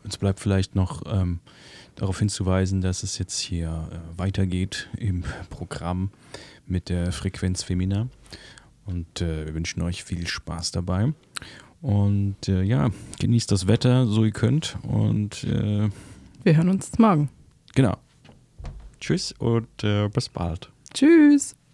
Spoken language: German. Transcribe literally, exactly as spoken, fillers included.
uns bleibt vielleicht noch ähm, darauf hinzuweisen, dass es jetzt hier äh, weitergeht im Programm mit der Frequenz Femina. Und äh, wir wünschen euch viel Spaß dabei. Und äh, ja, genießt das Wetter, so ihr könnt. Und äh, wir hören uns morgen. Genau. Tschüss und äh, bis bald. Tschüss.